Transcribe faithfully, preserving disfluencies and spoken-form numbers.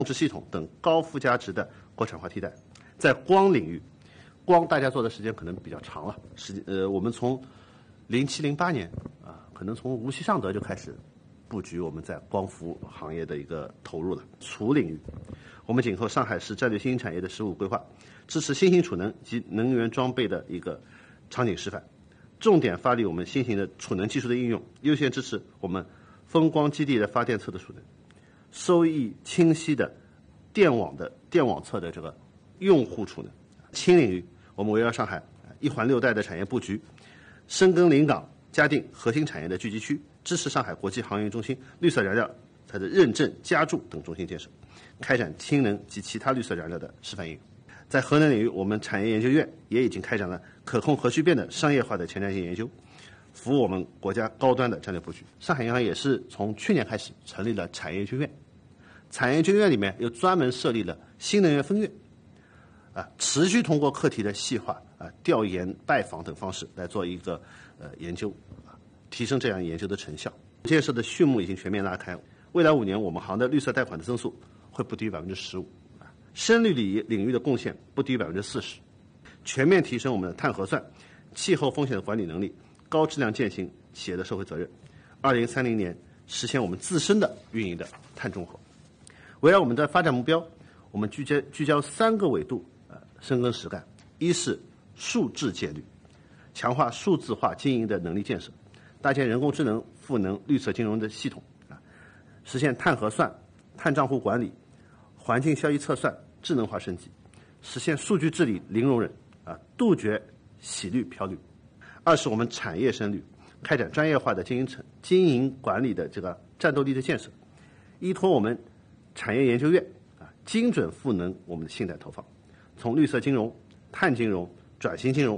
控制系统等高附加值的国产化替代。在光领域，光大家做的时间可能比较长了，时呃，我们从零七零八年啊，可能从无锡尚德就开始布局我们在光伏行业的一个投入了。储领域，我们紧扣上海市战略新兴产业的十五规划，支持新型储能及能源装备的一个场景示范，重点发力我们新型的储能技术的应用，优先支持我们风光基地的发电侧的储能，收益清晰的电网的电网侧的这个用户储能。氢领域，我们围绕上海一环六带的产业布局，深耕临港、嘉定核心产业的聚集区，支持上海国际航运中心绿色燃料它的认证、加注等中心建设，开展氢能及其他绿色燃料的示范应用。在核能领域，我们产业研究院也已经开展了可控核聚变的商业化的前瞻性研究，服务我们国家高端的战略布局。上海银行也是从去年开始成立了产业研究院，产业研究院里面又专门设立了新能源分院，啊，持续通过课题的细化、啊调研、拜访等方式来做一个呃研究，啊，提升这样研究的成效。建设的序幕已经全面拉开，未来五年我们行的绿色贷款的增速会不低于百分之十五，啊，深绿领领域的贡献不低于百分之四十，全面提升我们的碳核算、气候风险的管理能力，高质量践行企业的社会责任。二零三零年实现我们自身的运营的碳中和。围绕我们的发展目标，我们聚焦聚焦三个维度，呃，深耕实干。一是数质建绿，强化数字化经营的能力建设，搭建人工智能赋能绿色金融的系统，啊，实现碳核算、碳账户管理、环境效益测算智能化升级，实现数据治理零容忍，啊，杜绝洗绿漂绿。二是我们产业深绿，开展专业化的经营层经营管理的这个战斗力的建设，依托我们产业研究院啊，精准赋能我们的信贷投放，从绿色金融、碳金融、转型金融